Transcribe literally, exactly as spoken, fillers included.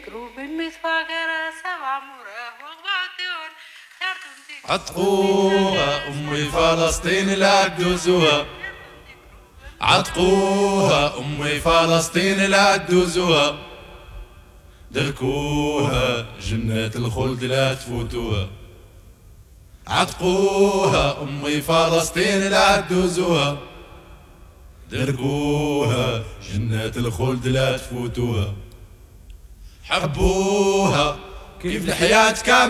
عتقوها أمي فلسطين لا تدوزوها، عتقوها أمي فلسطين لا تدوزوها، دركوها جنة الخلد لا تفوتوها. عتقوها أمي فلسطين لا تدوزوها، دركوها جنة الخلد لا تفوتوها. حبوها كيف الحياة كاملة